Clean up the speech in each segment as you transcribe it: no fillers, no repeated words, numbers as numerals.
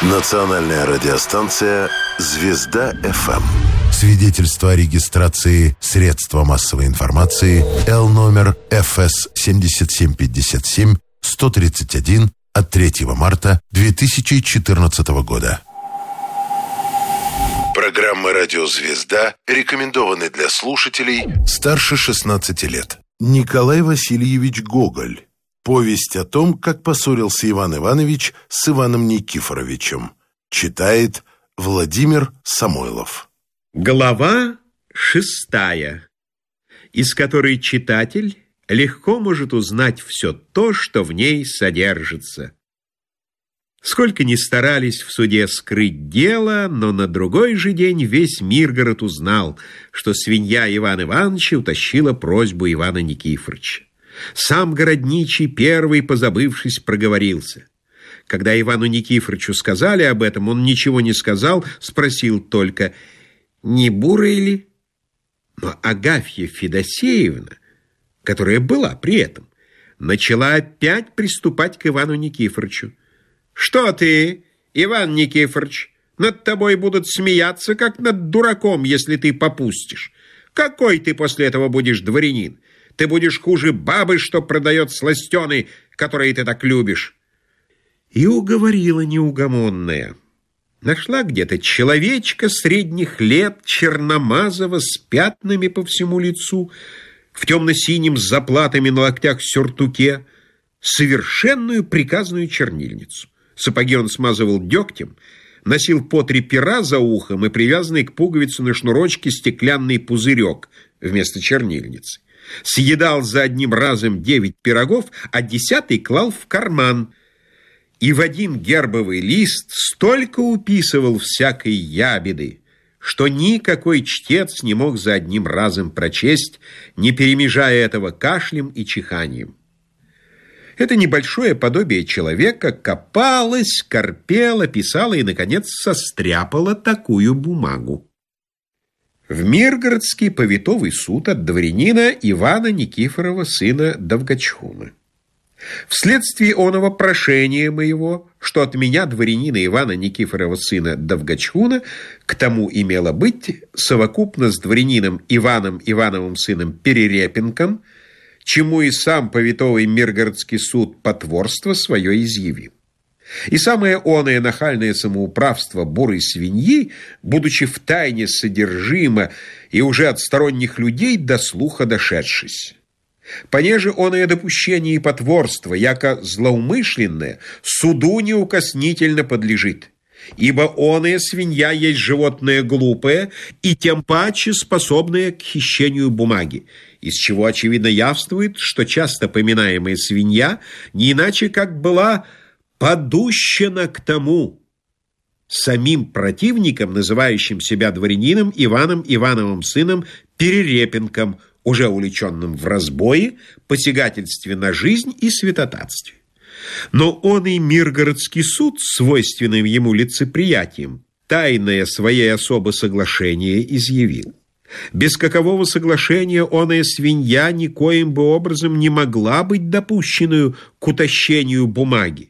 Национальная радиостанция «Звезда ФМ». Свидетельство о регистрации средства массовой информации Л номер ФС 7757 131 от 3 марта 2014 года. Программа «Радио Звезда» рекомендованы для слушателей старше 16 лет. Николай Васильевич Гоголь. Повесть о том, как поссорился Иван Иванович с Иваном Никифоровичем. Читает Владимир Самойлов. Глава 6, из которой читатель легко может узнать все то, что в ней содержится. Сколько ни старались в суде скрыть дело, но на другой же день весь Миргород узнал, что свинья Ивана Ивановича утащила просьбу Ивана Никифоровича. Сам городничий первый, позабывшись, проговорился. Когда Ивану Никифоровичу сказали об этом, он ничего не сказал, спросил только: «Не бурая ли?» Но Агафья Федосеевна, которая была при этом, начала опять приступать к Ивану Никифоровичу. «Что ты, Иван Никифорович, над тобой будут смеяться, как над дураком, если ты попустишь. Какой ты после этого будешь дворянин? Ты будешь хуже бабы, что продает сластены, которые ты так любишь». И уговорила неугомонная. Нашла где-то человечка средних лет, черномазого, с пятнами по всему лицу, в темно-синем с заплатами на локтях сюртуке, совершенную приказную чернильницу. Сапоги он смазывал дегтем, носил по 3 пера за ухом и привязанный к пуговице на шнурочке стеклянный пузырек вместо чернильницы. Съедал за одним разом 9 пирогов, а 10-й клал в карман. И в один гербовый лист столько уписывал всякой ябеды, что никакой чтец не мог за одним разом прочесть, не перемежая этого кашлем и чиханием. Это небольшое подобие человека копалось, корпело, писало и, наконец, состряпало такую бумагу. В Миргородский повитовый суд от дворянина Ивана Никифорова, сына Довгачхуна. Вследствие оного прошения моего, что от меня, дворянина Ивана Никифорова, сына Довгачхуна, к тому имело быть, совокупно с дворянином Иваном Ивановым сыном Перерепенком, чему и сам повитовый Миргородский суд потворство свое изъявил. И самое оное нахальное самоуправство бурой свиньи, будучи втайне содержимо и уже от сторонних людей до слуха дошедшись. Понеже оное допущение и потворство, яко злоумышленное, суду неукоснительно подлежит, ибо оная свинья есть животное глупое и тем паче способное к хищению бумаги, из чего очевидно явствует, что часто поминаемая свинья не иначе как была подущена к тому самим противником, называющим себя дворянином Иваном Ивановым сыном Перерепенком, уже увлеченным в разбое, посягательстве на жизнь и святотатстве. Но он и Миргородский суд, свойственным ему лицеприятием, тайное своей особо соглашение изъявил. Без какового соглашения оная свинья никоим бы образом не могла быть допущенную к утащению бумаги,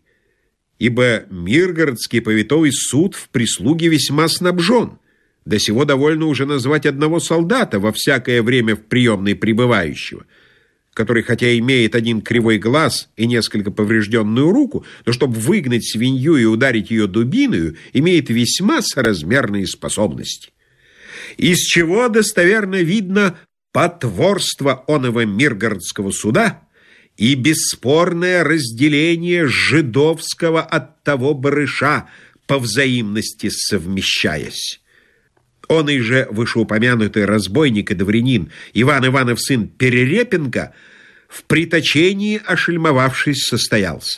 ибо Миргородский повитовый суд в прислуге весьма снабжен. До сего довольно уже назвать одного солдата во всякое время в приемной пребывающего, который, хотя имеет один кривой глаз и несколько поврежденную руку, но чтобы выгнать свинью и ударить ее дубиною, имеет весьма соразмерные способности. Из чего достоверно видно потворство оного Миргородского суда и бесспорное разделение жидовского от того барыша, по взаимности совмещаясь. Он и же вышеупомянутый разбойник и дворянин Иван Иванов сын Перерепенка в приточении ошельмовавшись состоялся.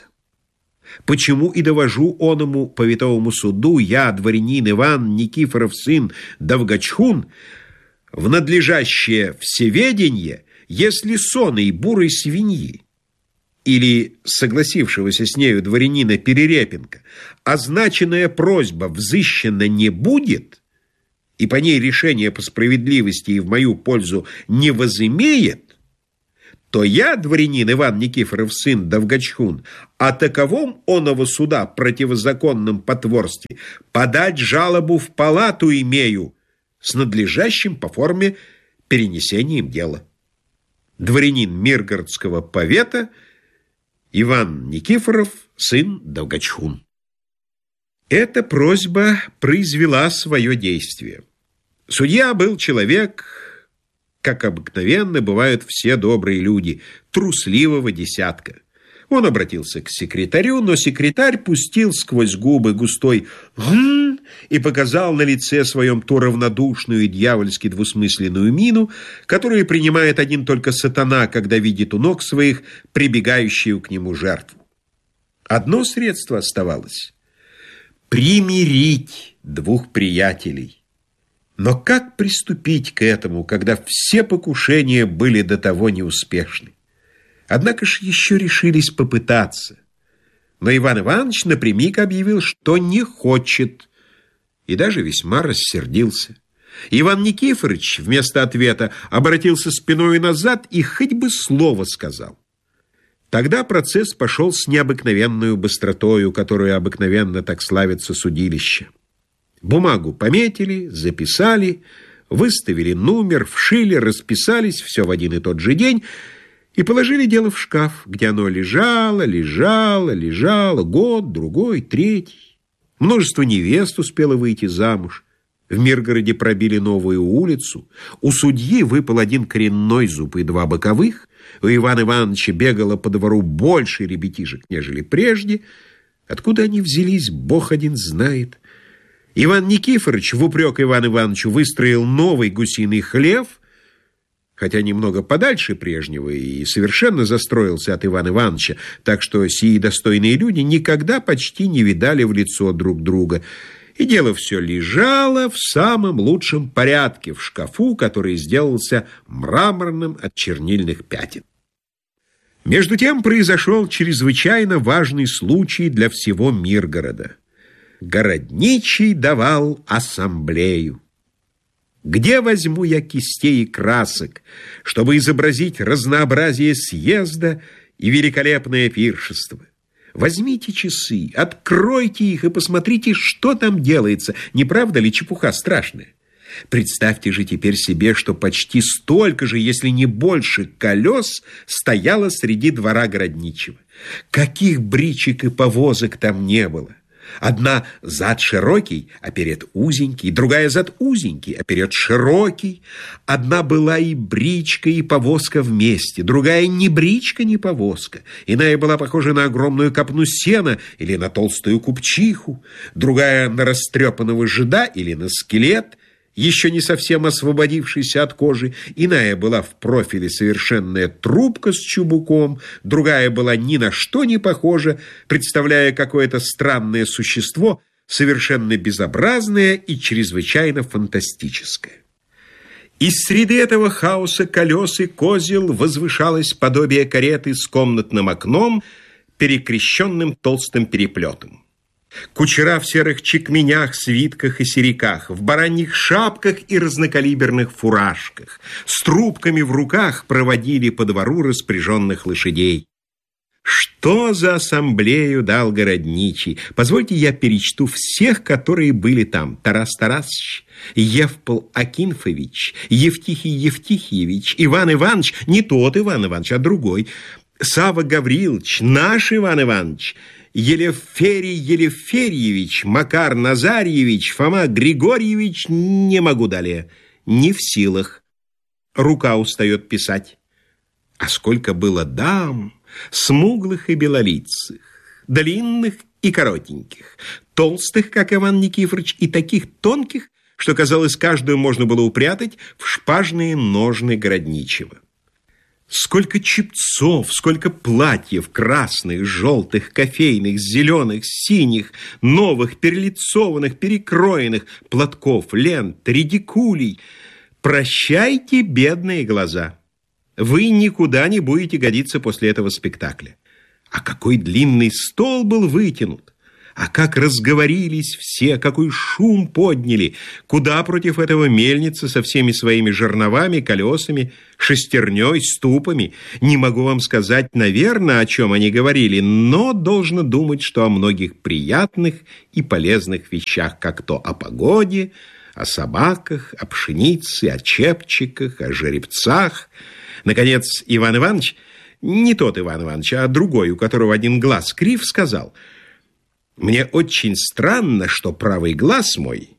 Почему и довожу оному повитовому суду я, дворянин Иван Никифоров сын Довгачхун, в надлежащее всеведенье, если сонной бурой свиньи или согласившегося с нею дворянина Перерепенка означенная просьба взыщена не будет, и по ней решение по справедливости и в мою пользу не возымеет, то я, дворянин Иван Никифоров, сын Довгачхун, о таковом оного суда противозаконном потворстве подать жалобу в палату имею с надлежащим по форме перенесением дела. Дворянин Миргородского повета Иван Никифоров, сын Довгачхун. Эта просьба произвела свое действие. Судья был человек, как обыкновенно бывают все добрые люди, трусливого десятка. Он обратился к секретарю, но секретарь пустил сквозь губы густой «гм» и показал на лице своем ту равнодушную и дьявольски двусмысленную мину, которую принимает один только сатана, когда видит у ног своих прибегающую к нему жертву. Одно средство оставалось — примирить двух приятелей. Но как приступить к этому, когда все покушения были до того неуспешны? Однако ж еще решились попытаться. Но Иван Иванович напрямик объявил, что не хочет, и даже весьма рассердился. Иван Никифорович вместо ответа обратился спиной назад и хоть бы слово сказал. Тогда процесс пошел с необыкновенной быстротою, которую обыкновенно так славится судилище. Бумагу пометили, записали, выставили номер, вшили, расписались, все в один и тот же день, и положили дело в шкаф, где оно лежало, год, другой, третий. Множество невест успело выйти замуж. В Миргороде пробили новую улицу. У судьи выпал один коренной зуб и два боковых. У Ивана Ивановича бегало по двору больше ребятишек, нежели прежде. Откуда они взялись, Бог один знает. Иван Никифорович в упрек Ивану Ивановичу выстроил новый гусиный хлев, хотя немного подальше прежнего, и совершенно застроился от Ивана Ивановича, так что сии достойные люди никогда почти не видали в лицо друг друга. И дело все лежало в самом лучшем порядке в шкафу, который сделался мраморным от чернильных пятен. Между тем произошел чрезвычайно важный случай для всего Миргорода. Городничий давал ассамблею. Где возьму я кистей и красок, чтобы изобразить разнообразие съезда и великолепное пиршество? Возьмите часы, откройте их и посмотрите, что там делается. Не правда ли чепуха страшная? Представьте же теперь себе, что почти столько же, если не больше, колес стояло среди двора городничего. Каких бричек и повозок там не было! Одна зад широкий, а перед узенький, другая зад узенький, а перед широкий. Одна была и бричка, и повозка вместе, другая ни бричка, ни повозка. Иная была похожа на огромную копну сена или на толстую купчиху, другая на растрепанного жида или на скелет, еще не совсем освободившийся от кожи. Иная была в профиле совершенная трубка с чубуком, другая была ни на что не похожа, представляя какое-то странное существо, совершенно безобразное и чрезвычайно фантастическое. Из среды этого хаоса колес и козел возвышалось подобие кареты с комнатным окном, перекрещенным толстым переплетом. Кучера в серых чекменях, свитках и сериках, в бараньих шапках и разнокалиберных фуражках, с трубками в руках проводили по двору распряженных лошадей. Что за ассамблею дал городничий? Позвольте я перечту всех, которые были там. Тарас Тарасович, Евпол Акинфович, Евтихий Евтихиевич, Иван Иванович, не тот Иван Иванович, а другой, Савва Гаврилович, наш Иван Иванович, Елеферий Елеферьевич, Макар Назарьевич, Фома Григорьевич, не могу далее, не в силах. Рука устает писать. А сколько было дам, смуглых и белолицых, длинных и коротеньких, толстых, как Иван Никифорович, и таких тонких, что, казалось, каждую можно было упрятать в шпажные ножны городничего. Сколько чепцов, сколько платьев красных, желтых, кофейных, зеленых, синих, новых, перелицованных, перекроенных, платков, лент, редикулей. Прощайте, бедные глаза. Вы никуда не будете годиться после этого спектакля. А какой длинный стол был вытянут! А как разговорились все, какой шум подняли! Куда против этого мельница со всеми своими жерновами, колесами, шестерней, ступами? Не могу вам сказать, наверное, о чем они говорили, но должно думать, что о многих приятных и полезных вещах, как то о погоде, о собаках, о пшенице, о чепчиках, о жеребцах. Наконец, Иван Иванович, не тот Иван Иванович, а другой, у которого один глаз крив, сказал: «Мне очень странно, что правый глаз мой